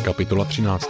Kapitola 13.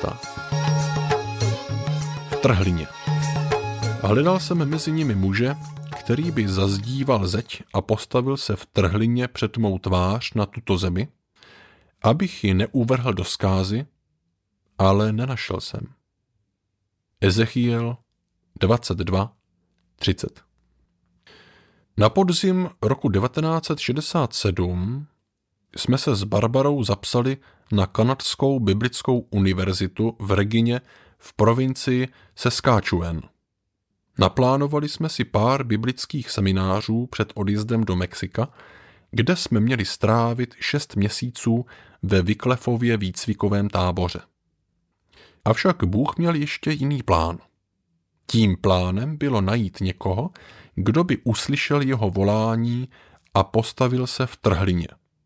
V trhlině. Hledal jsem mezi nimi muže, který by zazdíval zeď a postavil se v trhlině před mou tvář na tuto zemi, abych ji neuvrhl do zkázy, ale nenašel jsem. Ezechiel 22:30. Na podzim roku 1967 jsme se s Barbarou zapsali na Kanadskou biblickou univerzitu v Regině v provincii Saskatchewan. Naplánovali jsme si pár biblických seminářů před odjezdem do Mexika, kde jsme měli strávit 6 měsíců ve Wyclifově výcvikovém táboře. Avšak Bůh měl ještě jiný plán. Tím plánem bylo najít někoho, kdo by uslyšel jeho volání a postavil se v trhlině.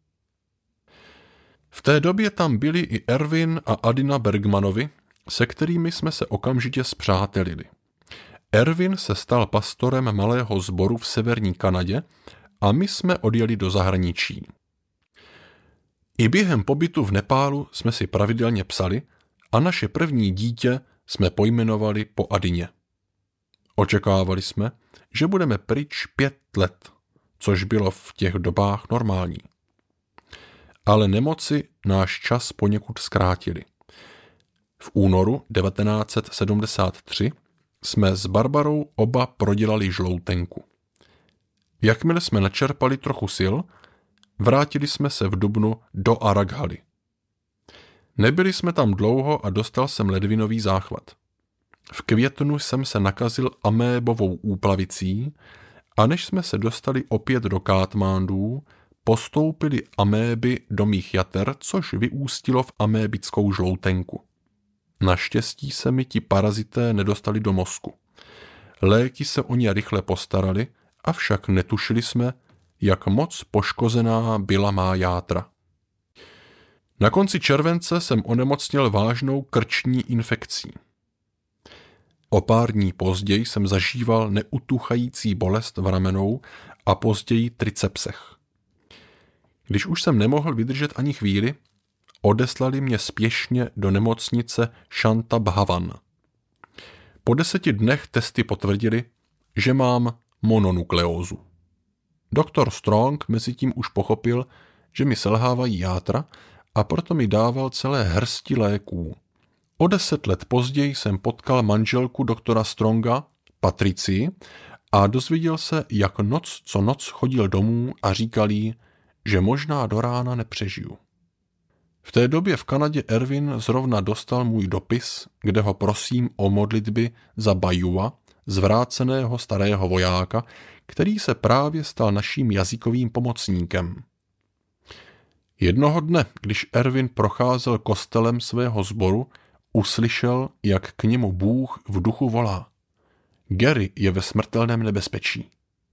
V té době tam byli i Erwin a Adina Bergmanovi, se kterými jsme se okamžitě spřátelili. Erwin se stal pastorem malého sboru v severní Kanadě a my jsme odjeli do zahraničí. I během pobytu v Nepálu jsme si pravidelně psali a naše první dítě jsme pojmenovali po Adině. Očekávali jsme, že budeme pryč 5 let, což bylo v těch dobách normální. Ale nemoci náš čas poněkud zkrátili. V únoru 1973 jsme s Barbarou oba prodělali žloutenku. Jakmile jsme načerpali trochu sil, vrátili jsme se v dubnu do Araghali. Nebyli jsme tam dlouho a dostal jsem ledvinový záchvat. V květnu jsem se nakazil amébovou úplavicí a než jsme se dostali opět do Katmandú, postoupili améby do mých jater, což vyústilo v amébickou žloutenku. Naštěstí se mi ti parazité nedostali do mozku. Léky se o ně rychle postarali, avšak netušili jsme, jak moc poškozená byla má játra. Na konci července jsem onemocněl vážnou krční infekcí. O pár dní později jsem zažíval neutuchající bolest v ramenou a později tricepsech. Když už jsem nemohl vydržet ani chvíli, odeslali mě spěšně do nemocnice Shanta Bhavan. Po 10 dnech testy potvrdili, že mám mononukleózu. Doktor Strong mezitím už pochopil, že mi selhávají játra a proto mi dával celé hrsti léků. O 10 let později jsem potkal manželku doktora Stronga, Patricii, a dozvěděl se, jak noc co noc chodil domů a říkal jí, že možná do rána nepřežiju. V té době v Kanadě Erwin zrovna dostal můj dopis, kde ho prosím o modlitby za Bajua, zvráceného starého vojáka, který se právě stal naším jazykovým pomocníkem. Jednoho dne, když Erwin procházel kostelem svého sboru, uslyšel, jak k němu Bůh v duchu volá. Gary je ve smrtelném nebezpečí.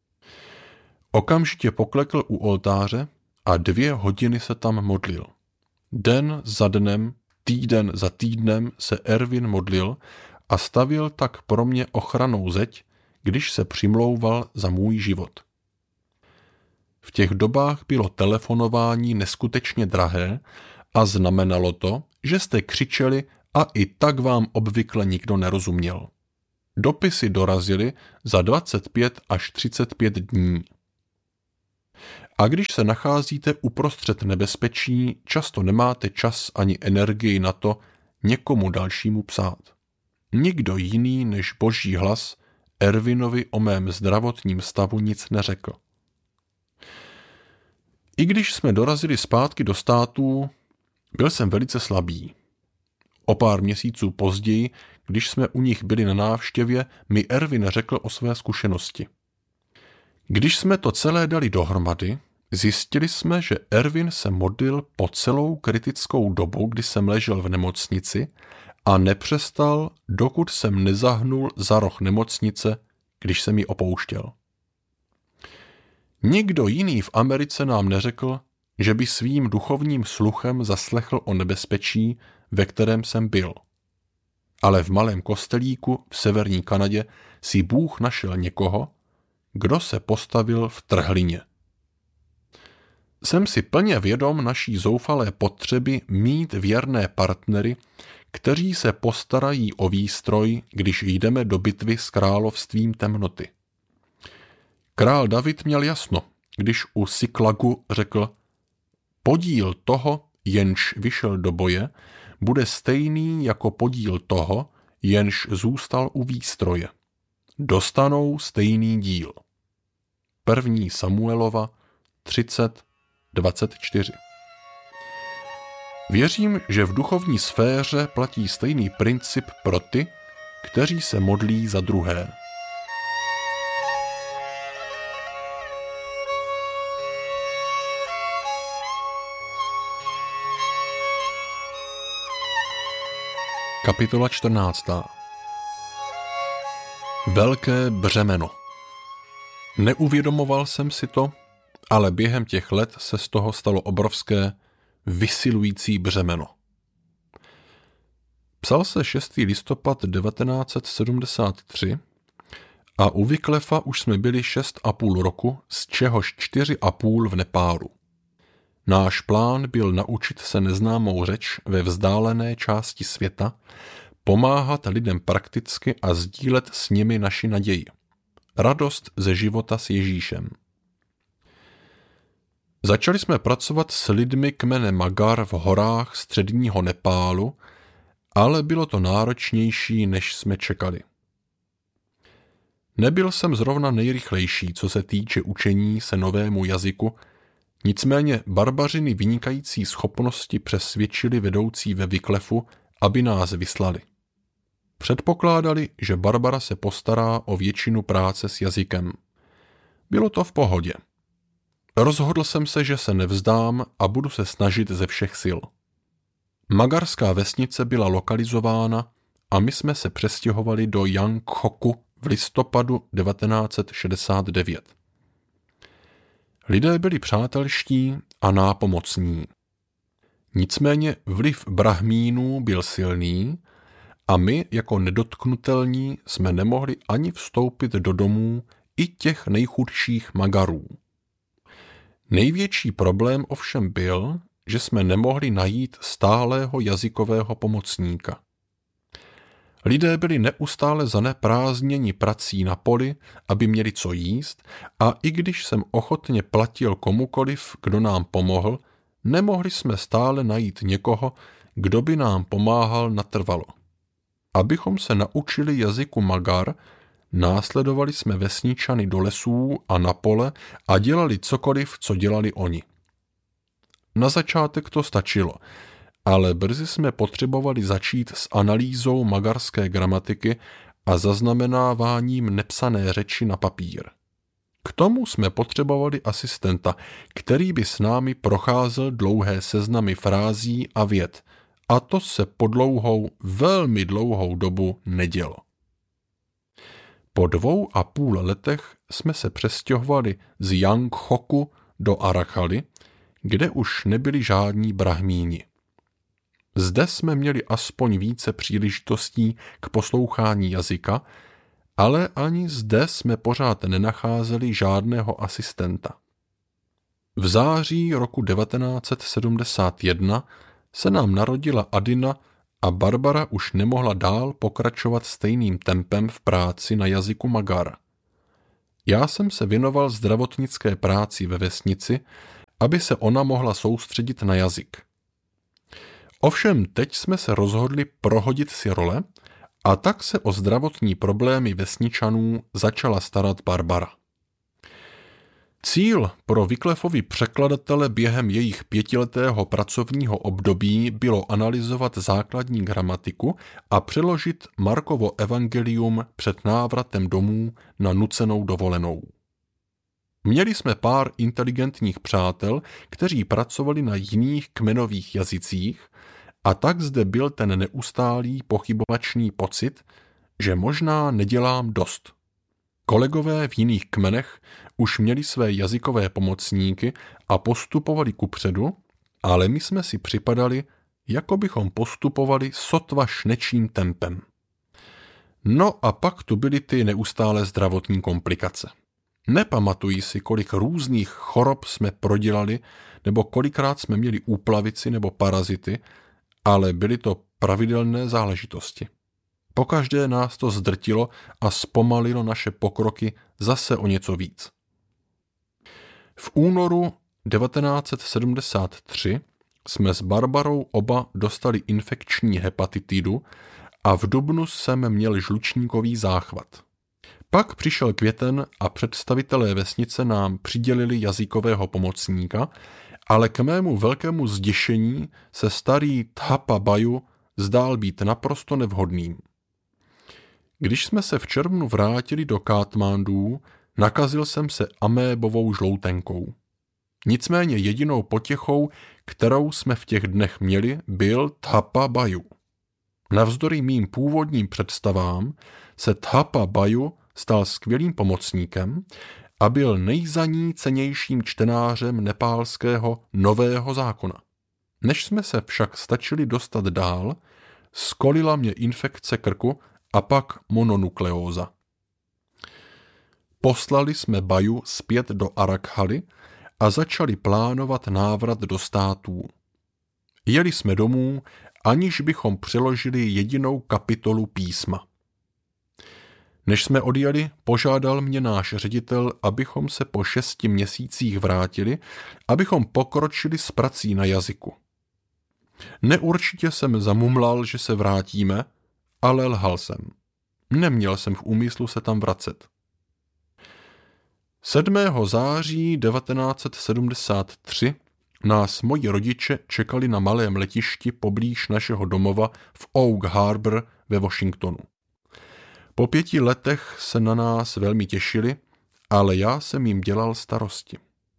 Okamžitě poklekl u oltáře a 2 hodiny se tam modlil. Den za dnem, týden za týdnem se Erwin modlil a stavěl tak pro mě ochrannou zeď, když se přimlouval za můj život. V těch dobách bylo telefonování neskutečně drahé a znamenalo to, že jste křičeli a i tak vám obvykle nikdo nerozuměl. Dopisy dorazily za 25 až 35 dní. A když se nacházíte uprostřed nebezpečí, často nemáte čas ani energii na to někomu dalšímu psát. Nikdo jiný než Boží hlas Erwinovi o mém zdravotním stavu nic neřekl. I když jsme dorazili zpátky do států, byl jsem velice slabý. O pár měsíců později, když jsme u nich byli na návštěvě, mi Erwin řekl o své zkušenosti. Když jsme to celé dali dohromady, zjistili jsme, že Erwin se modlil po celou kritickou dobu, kdy jsem ležel v nemocnici a nepřestal, dokud jsem nezahnul za roh nemocnice, když jsem ji opouštěl. Nikdo jiný v Americe nám neřekl, že by svým duchovním sluchem zaslechl o nebezpečí, ve kterém jsem byl. Ale v malém kostelíku v severní Kanadě si Bůh našel někoho, kdo se postavil v trhlině. Jsem si plně vědom naší zoufalé potřeby mít věrné partnery, kteří se postarají o výstroj, když jdeme do bitvy s královstvím temnoty. Král David měl jasno, když u Siklagu řekl: podíl toho, jenž vyšel do boje, bude stejný jako podíl toho, jenž zůstal u výstroje. Dostanou stejný díl. 1. Samuelova 30:24. Věřím, že v duchovní sféře platí stejný princip pro ty, kteří se modlí za druhé. Kapitola 14. Velké břemeno. Neuvědomoval jsem si to, ale během těch let se z toho stalo obrovské, vysilující břemeno. Psal se 6. listopad 1973 a u Wyclefa už jsme byli 6,5 roku, z čehož 4,5 v Nepálu. Náš plán byl naučit se neznámou řeč ve vzdálené části světa, pomáhat lidem prakticky a sdílet s nimi naši naději. Radost ze života s Ježíšem. Začali jsme pracovat s lidmi kmene Magar v horách středního Nepálu, ale bylo to náročnější, než jsme čekali. Nebyl jsem zrovna nejrychlejší, co se týče učení se novému jazyku, nicméně barbařiny vynikající schopnosti přesvědčili vedoucí ve Wyclefu, aby nás vyslali. Předpokládali, že Barbara se postará o většinu práce s jazykem. Bylo to v pohodě. Rozhodl jsem se, že se nevzdám a budu se snažit ze všech sil. Magarská vesnice byla lokalizována a my jsme se přestěhovali do Jangchoku v listopadu 1969. Lidé byli přátelští a nápomocní. Nicméně vliv Brahmínů byl silný a my jako nedotknutelní jsme nemohli ani vstoupit do domů i těch nejchudších Magarů. Největší problém ovšem byl, že jsme nemohli najít stálého jazykového pomocníka. Lidé byli neustále zaneprázdněni prací na poli, aby měli co jíst, a i když jsem ochotně platil komukoliv, kdo nám pomohl, nemohli jsme stále najít někoho, kdo by nám pomáhal natrvalo. Abychom se naučili jazyku Magar, následovali jsme vesničany do lesů a na pole a dělali cokoliv, co dělali oni. Na začátek to stačilo, ale brzy jsme potřebovali začít s analýzou magarské gramatiky a zaznamenáváním nepsané řeči na papír. K tomu jsme potřebovali asistenta, který by s námi procházel dlouhé seznamy frází a vět, a to se po dlouhou, velmi dlouhou dobu nedělo. Po 2,5 letech jsme se přestěhovali z Jangchoku do Arachaly, kde už nebyli žádní Brahmíni. Zde jsme měli aspoň více příležitostí k poslouchání jazyka, ale ani zde jsme pořád nenacházeli žádného asistenta. V září roku 1971 se nám narodila Adina a Barbara už nemohla dál pokračovat stejným tempem v práci na jazyku Magar. Já jsem se věnoval zdravotnické práci ve vesnici, aby se ona mohla soustředit na jazyk. Ovšem teď jsme se rozhodli prohodit si role a tak se o zdravotní problémy vesničanů začala starat Barbara. Cíl pro Wyclefovi překladatele během jejich 5letého pracovního období bylo analyzovat základní gramatiku a přeložit Markovo evangelium před návratem domů na nucenou dovolenou. Měli jsme pár inteligentních přátel, kteří pracovali na jiných kmenových jazycích, a tak zde byl ten neustálý pochybovačný pocit, že možná nedělám dost. Kolegové v jiných kmenech už měli své jazykové pomocníky a postupovali kupředu, ale my jsme si připadali, jako bychom postupovali sotva šnečím tempem. No a pak tu byly ty neustálé zdravotní komplikace. Nepamatuji si, kolik různých chorob jsme prodělali, nebo kolikrát jsme měli úplavici nebo parazity, ale byly to pravidelné záležitosti. Pokaždé nás to zdrtilo a zpomalilo naše pokroky zase o něco víc. V únoru 1973 jsme s Barbarou oba dostali infekční hepatitidu a v dubnu jsem měl žlučníkový záchvat. Pak přišel květen a představitelé vesnice nám přidělili jazykového pomocníka, ale k mému velkému zděšení se starý Thapa Baju zdál být naprosto nevhodným. Když jsme se v červnu vrátili do Katmandu, nakazil jsem se amébovou žloutenkou. Nicméně jedinou potěchou, kterou jsme v těch dnech měli, byl Thapa Baju. Navzdory mým původním představám se Thapa Baju stal skvělým pomocníkem a byl nejzanícenějším čtenářem nepálského Nového zákona. Než jsme se však stačili dostat dál, skolila mě infekce krku a pak mononukleóza. Poslali jsme Baju zpět do Arakhaly a začali plánovat návrat do států. Jeli jsme domů, aniž bychom přeložili jedinou kapitolu písma. Než jsme odjeli, požádal mě náš ředitel, abychom se po 6 měsících vrátili, abychom pokročili s prací na jazyku. Neurčitě jsem zamumlal, že se vrátíme, ale lhal jsem. Neměl jsem v úmyslu se tam vracet. 7. září 1973 nás moji rodiče čekali na malém letišti poblíž našeho domova v Oak Harbor ve Washingtonu. Po 5 letech se na nás velmi těšili, ale já jsem jim dělal starosti.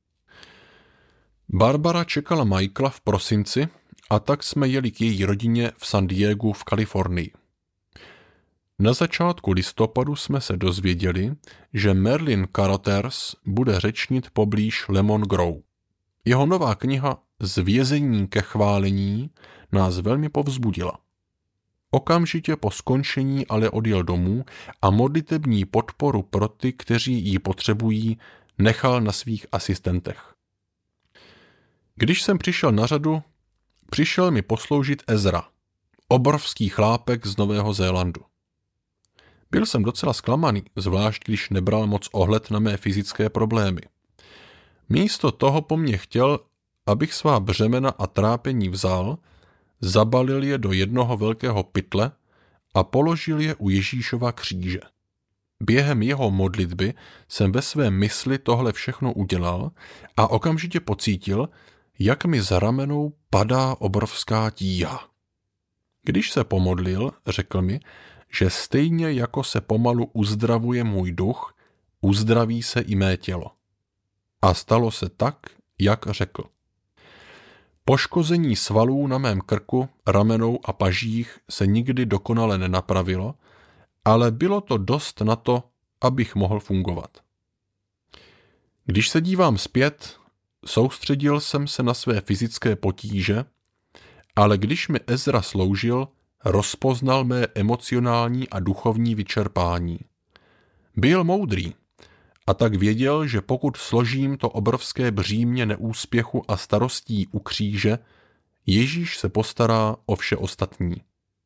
Barbara čekala Michaela v prosinci a tak jsme jeli k její rodině v San Diegu v Kalifornii. Na začátku listopadu jsme se dozvěděli, že Merlin Carothers bude řečnit poblíž Lemon Grove. Jeho nová kniha Z vězení ke chválení nás velmi povzbudila. Okamžitě po skončení ale odjel domů a modlitební podporu pro ty, kteří ji potřebují, nechal na svých asistentech. Když jsem přišel na řadu, přišel mi posloužit Ezra, obrovský chlápek z Nového Zélandu. Byl jsem docela zklamaný, zvlášť když nebral moc ohled na mé fyzické problémy. Místo toho po mně chtěl, abych svá břemena a trápení vzal, zabalil je do jednoho velkého pytle a položil je u Ježíšova kříže. Během jeho modlitby jsem ve své mysli tohle všechno udělal a okamžitě pocítil, jak mi za ramenou padá obrovská tíha. Když se pomodlil, řekl mi, že stejně jako se pomalu uzdravuje můj duch, uzdraví se i mé tělo. A stalo se tak, jak řekl. Poškození svalů na mém krku, ramenou a pažích se nikdy dokonale nenapravilo, ale bylo to dost na to, abych mohl fungovat. Když se dívám zpět, soustředil jsem se na své fyzické potíže, ale když mi Ezra sloužil, rozpoznal mé emocionální a duchovní vyčerpání. Byl moudrý a tak věděl, že pokud složím to obrovské břímě neúspěchu a starostí u kříže, Ježíš se postará o vše ostatní.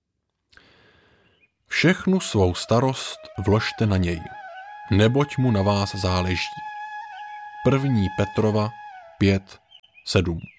Všechnu svou starost vložte na něj, neboť mu na vás záleží. 1. Petrova 5:7